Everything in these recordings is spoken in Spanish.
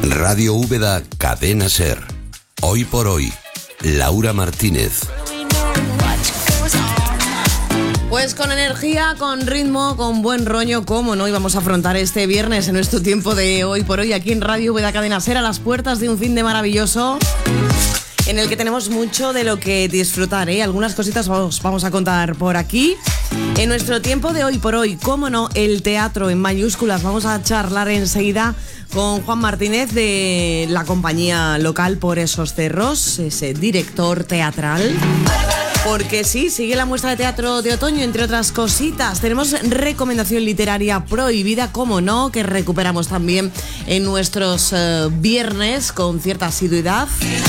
Radio Úbeda Cadena Ser. Hoy por hoy, Laura Martínez. Pues con energía, con ritmo, con buen rollo, cómo no íbamos a afrontar este viernes en nuestro tiempo de Hoy por Hoy aquí en Radio Úbeda Cadena Ser, a las puertas de un fin de maravilloso en el que tenemos mucho de lo que disfrutar, ¿eh? Algunas cositas vamos a contar por aquí. En nuestro tiempo de Hoy por Hoy, cómo no, el teatro en mayúsculas. Vamos a charlar enseguida con Juan Martínez de la compañía local Por Esos Cerros, ese director teatral. Porque sí, sigue la muestra de teatro de otoño, entre otras cositas. Tenemos recomendación literaria prohibida, como no, que recuperamos también en nuestros viernes con cierta asiduidad.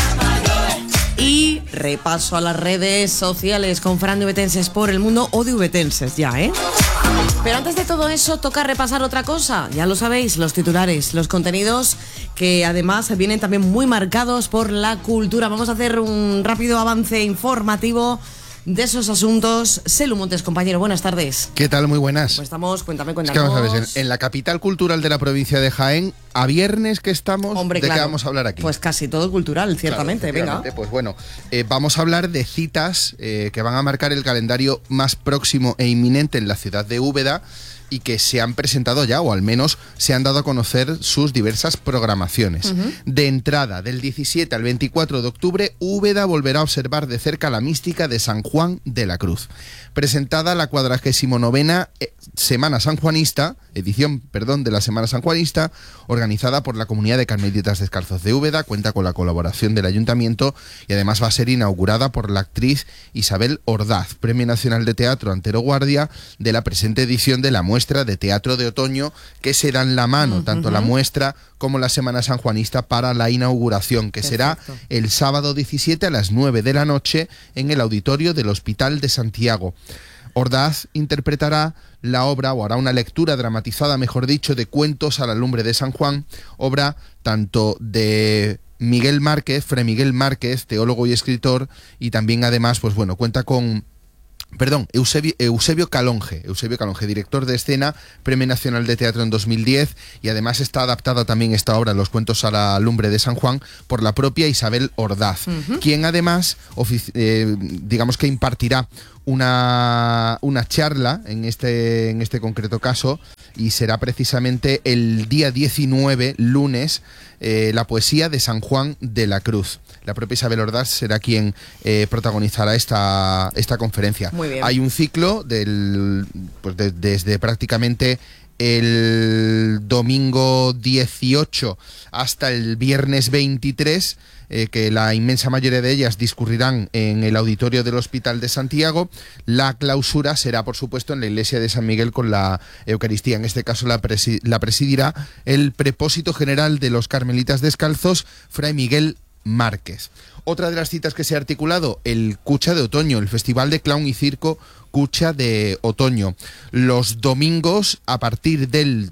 Y repaso a las redes sociales con Fran de Ubetenses por el mundo, o de Ubetenses ya, ¿eh? Pero antes de todo eso, toca repasar otra cosa. Ya lo sabéis, los titulares, los contenidos que además vienen también muy marcados por la cultura. Vamos a hacer un rápido avance informativo de esos asuntos. Selu Montes, compañero, buenas tardes. ¿Qué tal? Muy buenas. ¿Cómo estamos? Cuéntame. Es que vamos a ver, en la capital cultural de la provincia de Jaén, a viernes que estamos, hombre, ¿de claro, qué vamos a hablar aquí? Pues casi todo cultural, ciertamente, claro, venga. Pues bueno, vamos a hablar de citas que van a marcar el calendario más próximo e inminente en la ciudad de Úbeda y que se han presentado ya, o al menos se han dado a conocer sus diversas programaciones. De entrada, del 17 al 24 de octubre, Úbeda volverá a observar de cerca la mística de San Juan de la Cruz. Presentada la 49ª Semana Sanjuanista, edición de la Semana Sanjuanista, organizada por la Comunidad de Carmelitas Descalzos de Úbeda, cuenta con la colaboración del Ayuntamiento y además va a ser inaugurada por la actriz Isabel Ordaz, Premio Nacional de Teatro Antero Guardia de la presente edición de la muestra de teatro de otoño, que se dan la mano, tanto la muestra como la Semana Sanjuanista, para la inauguración, que será el sábado 17 a las 9 de la noche en el auditorio del Hospital de Santiago. Ordaz interpretará la obra, o hará una lectura dramatizada, mejor dicho, de Cuentos a la lumbre de San Juan, obra tanto de Miguel Márquez, Fray Miguel Márquez, teólogo y escritor, y también además, pues bueno, cuenta con Eusebio Calonge, director de escena, Premio Nacional de Teatro en 2010, y además está adaptada también esta obra, Los Cuentos a la lumbre de San Juan, por la propia Isabel Ordaz, quien además, digamos que impartirá una charla en este concreto caso, y será precisamente el día 19, lunes, la poesía de San Juan de la Cruz. La propia Isabel Ordaz será quien protagonizará esta conferencia. Muy bien. Hay un ciclo desde prácticamente el domingo 18 hasta el viernes 23, que la inmensa mayoría de ellas discurrirán en el auditorio del Hospital de Santiago. La clausura será, por supuesto, en la iglesia de San Miguel con la Eucaristía. En este caso la presidirá el prepósito general de los Carmelitas Descalzos, Fray Miguel Márquez. Otra de las citas que se ha articulado, el Cucha de Otoño, el Festival de Clown y Circo Cucha de Otoño. Los domingos a partir del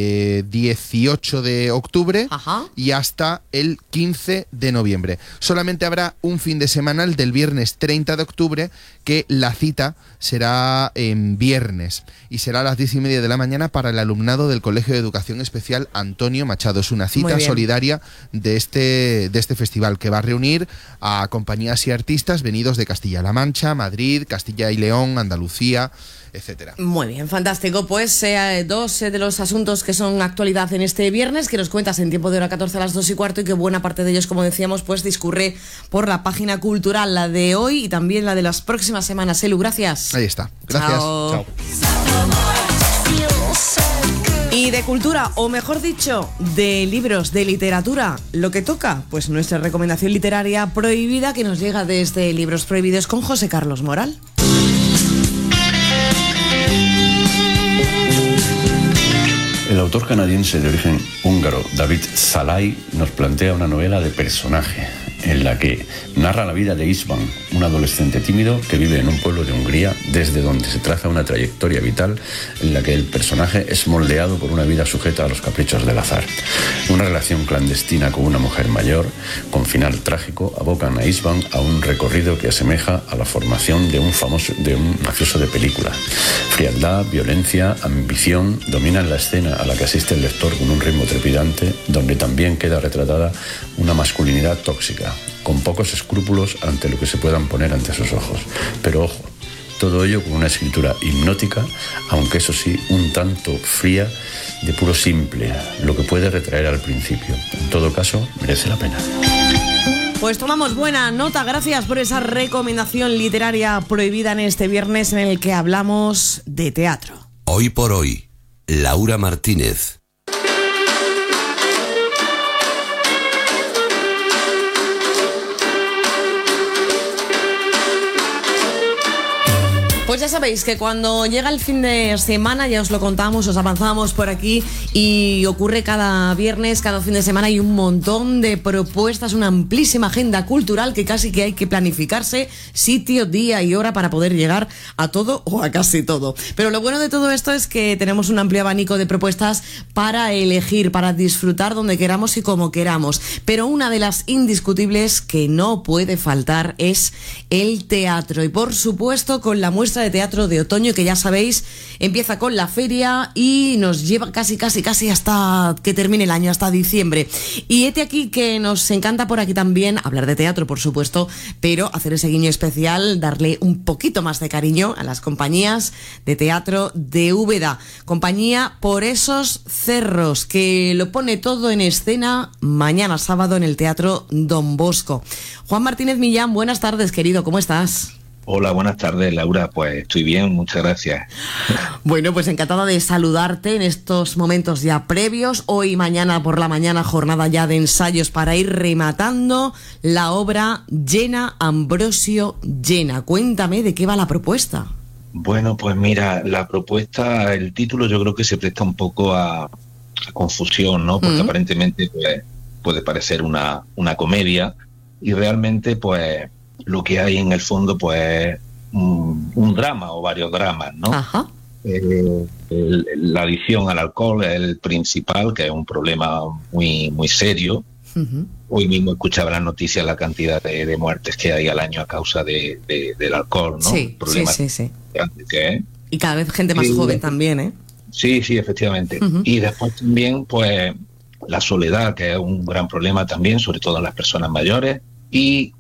18 de octubre y hasta el 15 de noviembre. Solamente habrá un fin de semana, el del viernes 30 de octubre, que la cita será en viernes y será a las 10:30 de la mañana para el alumnado del Colegio de Educación Especial Antonio Machado. Es una cita solidaria de este festival, que va a reunir a compañías y artistas venidos de Castilla-La Mancha, Madrid, Castilla y León, Andalucía, etcétera. Muy bien, fantástico. Pues dos de los asuntos que son actualidad en este viernes, que nos cuentas en tiempo de hora 14 a las 2:15, y que buena parte de ellos, como decíamos, pues discurre por la página cultural, la de hoy y también la de las próximas semanas. Elu, gracias. Ahí está. Gracias. Chao. Y de cultura, o mejor dicho, de libros, de literatura, lo que toca, pues nuestra recomendación literaria prohibida, que nos llega desde Libros Prohibidos con José Carlos Moral. El autor canadiense de origen húngaro David Szalay nos plantea una novela de personaje, en la que narra la vida de István, un adolescente tímido que vive en un pueblo de Hungría, desde donde se traza una trayectoria vital en la que el personaje es moldeado por una vida sujeta a los caprichos del azar. Una relación clandestina con una mujer mayor, con final trágico, abocan a István a un recorrido que asemeja a la formación de un mafioso de película. Frialdad, violencia, ambición dominan la escena a la que asiste el lector con un ritmo trepidante, donde también queda retratada una masculinidad tóxica, con pocos escrúpulos ante lo que se puedan poner ante sus ojos. Pero ojo, todo ello con una escritura hipnótica, aunque eso sí, un tanto fría, de puro simple, lo que puede retraer al principio. En todo caso, merece la pena. Pues tomamos buena nota, gracias por esa recomendación literaria prohibida en este viernes en el que hablamos de teatro. Hoy por hoy, Laura Martínez. Pues ya sabéis que cuando llega el fin de semana, ya os lo contamos, os avanzamos por aquí y ocurre cada viernes, cada fin de semana hay un montón de propuestas, una amplísima agenda cultural que casi que hay que planificarse sitio, día y hora para poder llegar a todo o a casi todo. Pero lo bueno de todo esto es que tenemos un amplio abanico de propuestas para elegir, para disfrutar donde queramos y como queramos. Pero una de las indiscutibles que no puede faltar es el teatro y por supuesto con la muestra de teatro de otoño que ya sabéis empieza con la feria y nos lleva casi hasta que termine el año, hasta diciembre. Y hete aquí que nos encanta por aquí también hablar de teatro, por supuesto, pero hacer ese guiño especial, darle un poquito más de cariño a las compañías de teatro de Úbeda. Compañía Por esos cerros, que lo pone todo en escena mañana sábado en el Teatro Don Bosco. Juan Martínez Millán, buenas tardes, querido, ¿cómo estás? Hola, buenas tardes, Laura. Pues estoy bien, muchas gracias. Bueno, pues encantada de saludarte en estos momentos ya previos. Hoy y mañana por la mañana, jornada ya de ensayos para ir rematando la obra Llena, Ambrosio, Llena. Cuéntame de qué va la propuesta. Bueno, pues mira, la propuesta, el título yo creo que se presta un poco a confusión, ¿no? Porque aparentemente pues, puede parecer una comedia y realmente pues lo que hay en el fondo pues un drama o varios dramas, ¿no? Ajá. La adicción al alcohol es el principal, que es un problema muy serio. Uh-huh. Hoy mismo escuchaba en las noticias la cantidad de muertes que hay al año a causa del alcohol, ¿no? Sí, problema sí. Que es. Y cada vez gente más joven también, ¿eh? Sí, efectivamente. Uh-huh. Y después también, pues, la soledad, que es un gran problema también, sobre todo en las personas mayores, y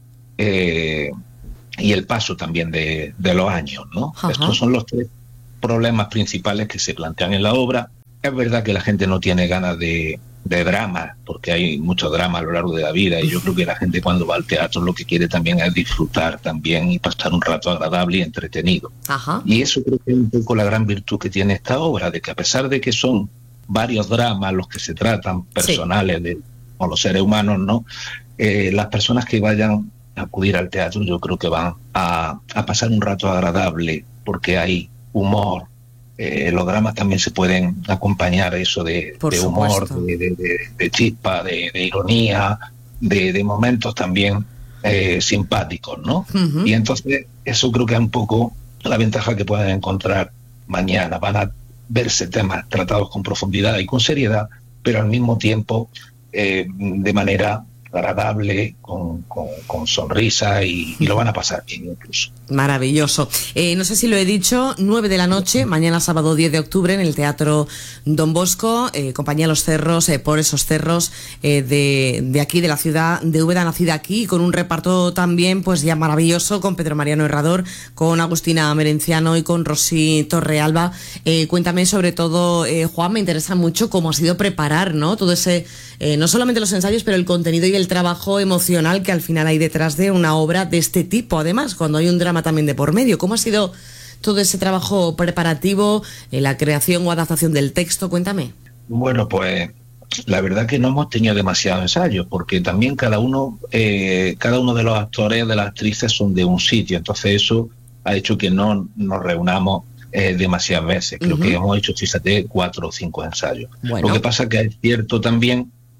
el paso también de los años, ¿no? Ajá. Estos son los tres problemas principales que se plantean en la obra. Es verdad que la gente no tiene ganas de drama, porque hay mucho drama a lo largo de la vida, y yo creo que la gente cuando va al teatro lo que quiere también es disfrutar también y pasar un rato agradable y entretenido. Ajá. Y eso creo que es un poco la gran virtud que tiene esta obra, de que a pesar de que son varios dramas los que se tratan, personales, con los seres humanos, ¿no? Las personas que vayan a acudir al teatro yo creo que van a pasar un rato agradable, porque hay humor. Los dramas también se pueden acompañar eso de humor, de chispa, de ironía, de momentos también simpáticos, ¿no? Uh-huh. Y entonces eso creo que es un poco la ventaja que pueden encontrar mañana. Van a verse temas tratados con profundidad y con seriedad, pero al mismo tiempo de manera agradable, con sonrisa y lo van a pasar bien incluso. Maravilloso. No sé si lo he dicho, 9 de la noche, mañana sábado 10 de octubre en el Teatro Don Bosco, Compañía Los Cerros, Por esos cerros, de aquí, de la ciudad de Úbeda, nacida aquí, con un reparto también pues ya maravilloso, con Pedro Mariano Herrador, con Agustina Merenciano y con Rosy Torrealba. Cuéntame sobre todo, Juan, me interesa mucho cómo ha sido preparar, ¿no? Todo ese, no solamente los ensayos, pero el contenido y el trabajo emocional que al final hay detrás de una obra de este tipo. Además, cuando hay un drama también de por medio, ¿cómo ha sido todo ese trabajo preparativo, la creación o adaptación del texto? Cuéntame. Bueno, pues la verdad que no hemos tenido demasiados ensayos, porque también cada uno de los actores, de las actrices son de un sitio, entonces eso ha hecho que no nos reunamos demasiadas veces. Creo que hemos hecho, fíjate, 4 o 5 ensayos. Bueno. Lo que pasa que es cierto también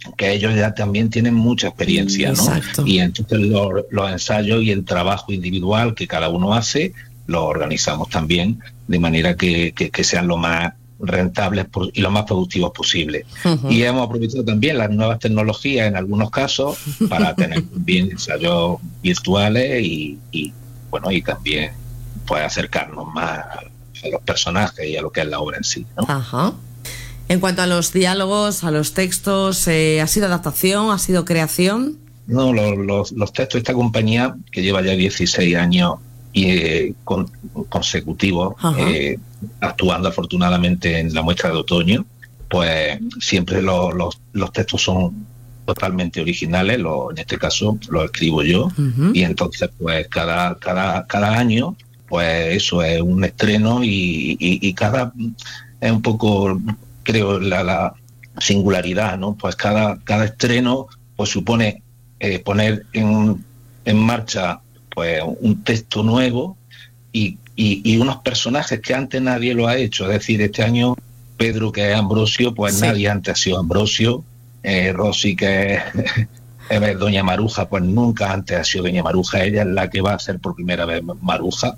que ellos ya también tienen mucha experiencia, ¿no? Exacto. Y entonces los ensayos y el trabajo individual que cada uno hace, lo organizamos también de manera que sean lo más rentables y lo más productivos posible. Y hemos aprovechado también las nuevas tecnologías en algunos casos para tener bien ensayos virtuales y también pues acercarnos más a los personajes y a lo que es la obra en sí, ¿no? Ajá. En cuanto a los diálogos, a los textos, ¿ha sido adaptación, ha sido creación? No, los textos de esta compañía, que lleva ya 16 años consecutivos, actuando afortunadamente en la muestra de otoño, pues siempre los textos son totalmente originales, en este caso los escribo yo, y entonces pues cada año, pues eso es un estreno y cada es un poco, creo, la singularidad, ¿no? Pues cada estreno pues supone poner en marcha pues un texto nuevo y unos personajes que antes nadie lo ha hecho. Es decir, este año Pedro, que es Ambrosio, pues nadie antes ha sido Ambrosio. Rosy, que es Doña Maruja, pues nunca antes ha sido Doña Maruja. Ella es la que va a ser por primera vez Maruja.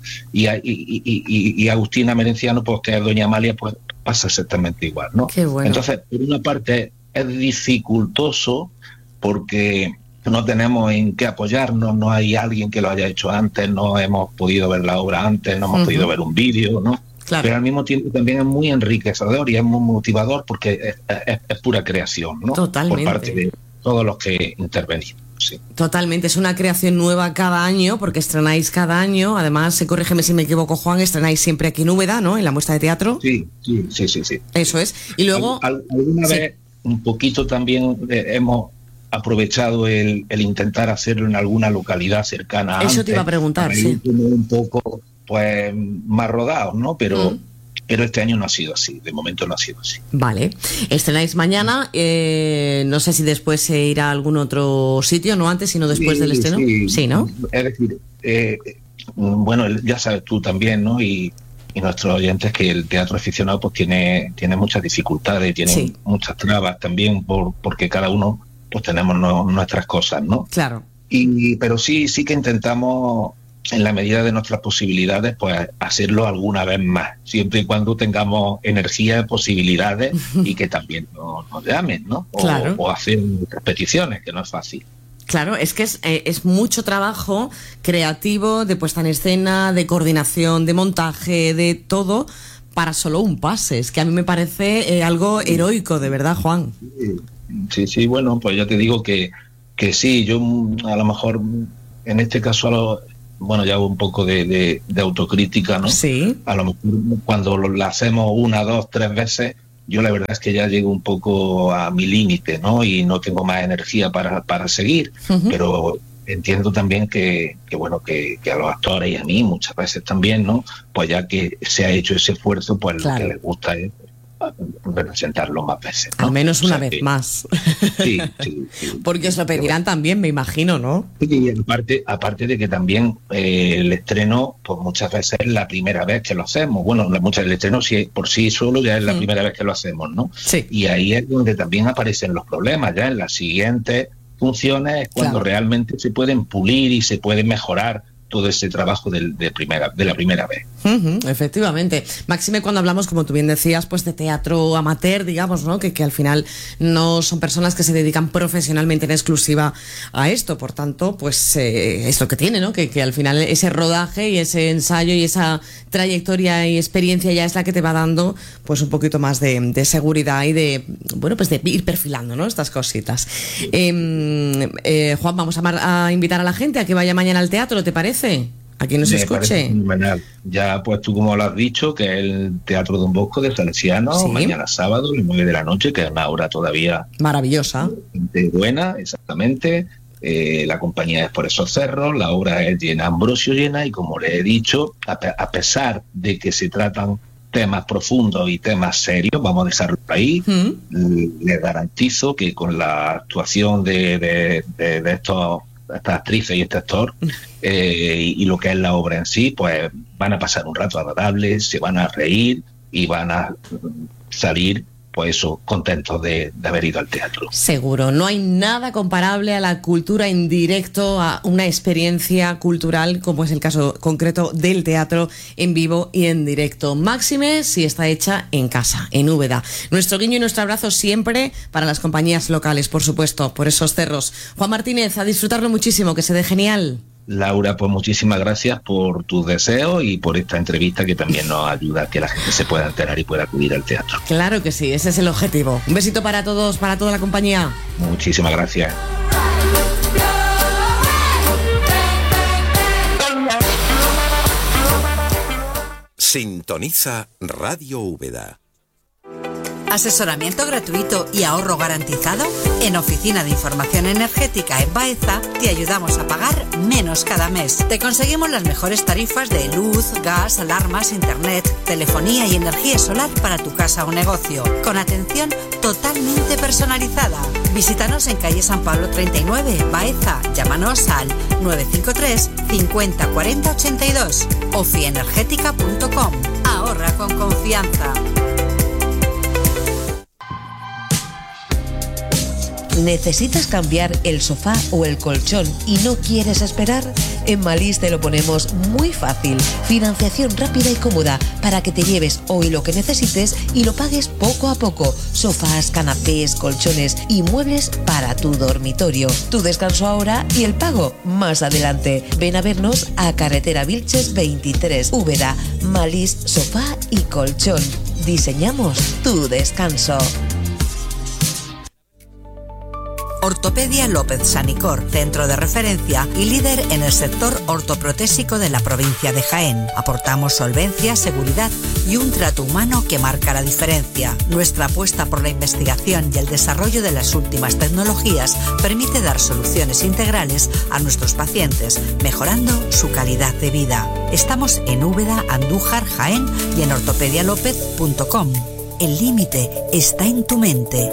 Y Agustina Merenciano, pues que es Doña Amalia, pues pasa exactamente igual, ¿no? Qué bueno. Entonces, por una parte es dificultoso porque no tenemos en qué apoyarnos, no hay alguien que lo haya hecho antes, no hemos podido ver la obra antes, no hemos podido ver un vídeo, ¿no? Claro. Pero al mismo tiempo también es muy enriquecedor y es muy motivador porque es pura creación, ¿no? Totalmente. Por parte de todos los que intervenimos. Sí. Totalmente, es una creación nueva cada año, porque estrenáis cada año. Además, corrígeme si me equivoco, Juan, estrenáis siempre aquí en Úbeda, ¿no? En la muestra de teatro. Sí. Eso es. Y luego... Alguna vez, un poquito también hemos aprovechado el intentar hacerlo en alguna localidad cercana. Eso te iba a preguntar, sí. Un poco, pues, más rodados, ¿no? Pero este año no ha sido así, de momento no ha sido así. Vale, estrenáis mañana, no sé si después se irá a algún otro sitio, no antes, sino después del estreno. Sí, ¿no? Es decir, bueno, ya sabes tú también, ¿no? Y nuestros oyentes que el teatro aficionado pues tiene muchas dificultades, tiene muchas trabas también, porque cada uno pues tenemos nuestras cosas, ¿no? Claro. Pero sí que intentamos, en la medida de nuestras posibilidades, pues hacerlo alguna vez más, siempre y cuando tengamos energía, posibilidades y que también nos llamen, ¿no? O hacer repeticiones, que no es fácil. Claro, es que es mucho trabajo creativo, de puesta en escena, de coordinación, de montaje, de todo, para solo un pase. Es que a mí me parece algo heroico, de verdad, Juan. Sí, bueno, pues ya te digo que sí, yo a lo mejor en este caso, bueno, ya hago un poco de autocrítica, ¿no? Sí. A lo mejor cuando lo hacemos 1, 2, 3 veces, yo la verdad es que ya llego un poco a mi límite, ¿no? Y no tengo más energía para seguir, pero entiendo también que a los actores y a mí muchas veces también, ¿no? Pues ya que se ha hecho ese esfuerzo, pues lo que les gusta es representarlo más veces, ¿no? Al menos una vez más. Sí. Porque os lo pedirán también, me imagino, ¿no? Y aparte de que también el estreno, pues muchas veces es la primera vez que lo hacemos. Bueno, el estreno por sí solo ya es la primera vez que lo hacemos, ¿no? Sí. Y ahí es donde también aparecen los problemas, ya en las siguientes funciones es cuando realmente se pueden pulir y se puede mejorar todo ese trabajo de la primera vez. Efectivamente. Máxime cuando hablamos, como tú bien decías, pues de teatro amateur, digamos, ¿no? Que al final no son personas que se dedican profesionalmente en exclusiva a esto. Por tanto, pues es lo que tiene, ¿no? Que al final ese rodaje y ese ensayo y esa trayectoria y experiencia ya es la que te va dando pues un poquito más de seguridad y de ir perfilando, ¿no? Estas cositas. Juan, vamos a invitar a la gente a que vaya mañana al teatro, ¿te parece? A quien nos escuche. Ya, pues tú como lo has dicho, que es el Teatro Don Bosco de Salesiano, mañana sábado, a las 9 de la noche, que es una hora todavía maravillosa. Buena, exactamente. La compañía es Por esos cerros, la obra es llena, Ambrosio llena, y como le he dicho, a pesar de que se tratan temas profundos y temas serios, vamos a desarrollar ahí, les garantizo que con la actuación de estas actrices y este actor y lo que es la obra en sí, pues van a pasar un rato agradable, se van a reír y van a salir pues eso, contentos de haber ido al teatro. Seguro, no hay nada comparable a la cultura en directo, a una experiencia cultural como es el caso concreto del teatro en vivo y en directo. Máxime si está hecha en casa, en Úbeda. Nuestro guiño y nuestro abrazo siempre para las compañías locales, por supuesto, por esos cerros. Juan Martínez, a disfrutarlo muchísimo, que se dé genial. Laura, pues muchísimas gracias por tus deseos y por esta entrevista que también nos ayuda a que la gente se pueda enterar y pueda acudir al teatro. Claro que sí, ese es el objetivo. Un besito para todos, para toda la compañía. Muchísimas gracias. Sintoniza Radio Úbeda. Asesoramiento gratuito y ahorro garantizado. En Oficina de Información Energética en Baeza te ayudamos a pagar menos cada mes. Te conseguimos las mejores tarifas de luz, gas, alarmas, internet, telefonía y energía solar para tu casa o negocio, con atención totalmente personalizada. Visítanos en calle San Pablo 39, Baeza. Llámanos al 953 50 40 82. Ofienergética.com. Ahorra con confianza. ¿Necesitas cambiar el sofá o el colchón y no quieres esperar? En Malís te lo ponemos muy fácil. Financiación rápida y cómoda para que te lleves hoy lo que necesites y lo pagues poco a poco. Sofás, canapés, colchones y muebles para tu dormitorio. Tu descanso ahora y el pago más adelante. Ven a vernos a Carretera Vilches 23, Úbeda. Malís Sofá y Colchón. Diseñamos tu descanso. Ortopedia López Sanicor, centro de referencia y líder en el sector ortoprotésico de la provincia de Jaén. Aportamos solvencia, seguridad y un trato humano que marca la diferencia. Nuestra apuesta por la investigación y el desarrollo de las últimas tecnologías permite dar soluciones integrales a nuestros pacientes, mejorando su calidad de vida. Estamos en Úbeda, Andújar, Jaén y en ortopedialopez.com. El límite está en tu mente.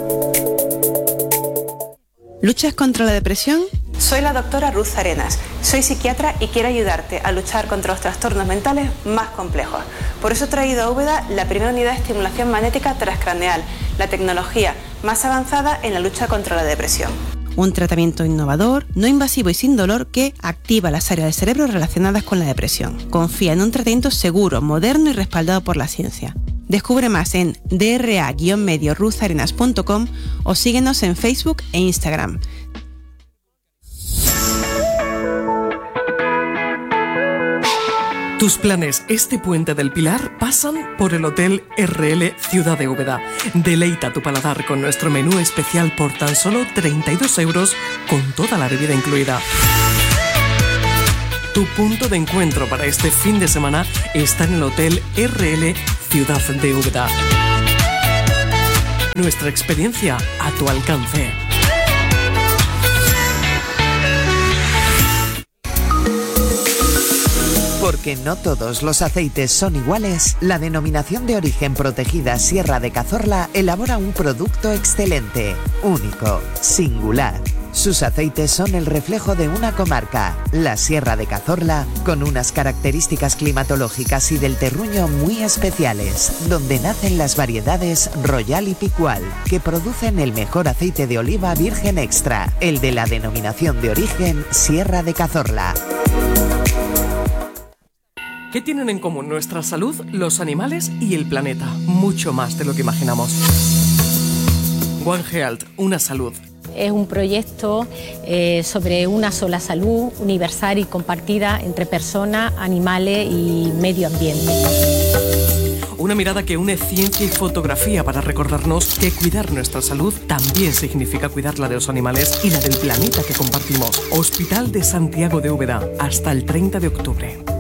¿Luchas contra la depresión? Soy la doctora Ruth Arenas. Soy psiquiatra y quiero ayudarte a luchar contra los trastornos mentales más complejos. Por eso he traído a Úbeda la primera unidad de estimulación magnética transcraneal, la tecnología más avanzada en la lucha contra la depresión. Un tratamiento innovador, no invasivo y sin dolor que activa las áreas del cerebro relacionadas con la depresión. Confía en un tratamiento seguro, moderno y respaldado por la ciencia. Descubre más en dra-medioruzarenas.com o síguenos en Facebook e Instagram. Tus planes este Puente del Pilar pasan por el Hotel RL Ciudad de Úbeda. Deleita tu paladar con nuestro menú especial por tan solo 32 euros con toda la bebida incluida. Tu punto de encuentro para este fin de semana está en el Hotel RL Ciudad de Úbeda. Nuestra experiencia a tu alcance. Porque no todos los aceites son iguales, la denominación de origen protegida Sierra de Cazorla elabora un producto excelente, único, singular. Sus aceites son el reflejo de una comarca, la Sierra de Cazorla, con unas características climatológicas y del terruño muy especiales, donde nacen las variedades Royal y Picual, que producen el mejor aceite de oliva virgen extra, el de la denominación de origen Sierra de Cazorla. ¿Qué tienen en común nuestra salud, los animales y el planeta? Mucho más de lo que imaginamos. One Health, una salud. Es un proyecto sobre una sola salud universal y compartida entre personas, animales y medio ambiente. Una mirada que une ciencia y fotografía para recordarnos que cuidar nuestra salud también significa cuidar la de los animales y la del planeta que compartimos. Hospital de Santiago de Úbeda, hasta el 30 de octubre.